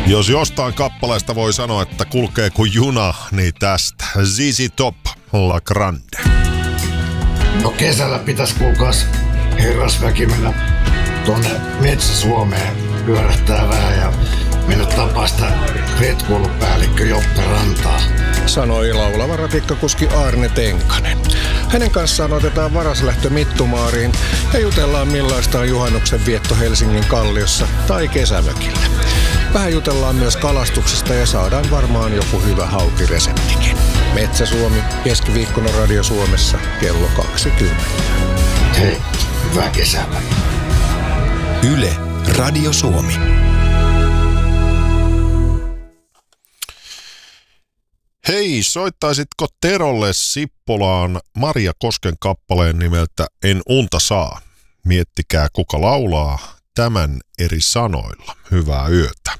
Jos jostain kappaleesta voi sanoa, että kulkee kuin juna, niin tästä ZZ Top, La Grande. No kesällä pitäisi kuulkaas herrasväki mennä tuonne Metsä-Suomeen pyörähtää vähän ja mennä tapaa sitä retkuilupäällikkö Joppe Rantaa. Sanoi laulava ratikkakuski Aarne Tenkanen. Hänen kanssaan otetaan varaslähtö Mittumaariin ja jutellaan millaista on juhannuksen vietto Helsingin Kalliossa tai kesämökillä. Vähän jutellaan myös kalastuksesta ja saadaan varmaan joku hyvä haukireseptikin. Metsä-Suomi, keskiviikkona Radio Suomessa, kello 20. Hei, hyvää kesää. Yle, Radio Suomi. Hei, soittaisitko Terolle Sippolaan Maria Kosken kappaleen nimeltä En unta saa? Miettikää kuka laulaa tämän eri sanoilla. Hyvää yötä.